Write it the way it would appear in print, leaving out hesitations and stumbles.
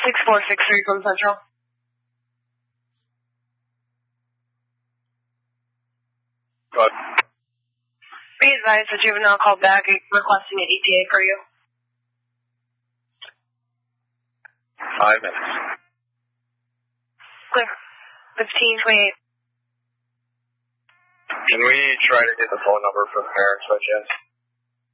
6463 from Central. Go ahead. Be advised, the juvenile called back requesting an ETA for you. 5 minutes. Clear. 1528. Can we try to get the phone number for the parents by chance?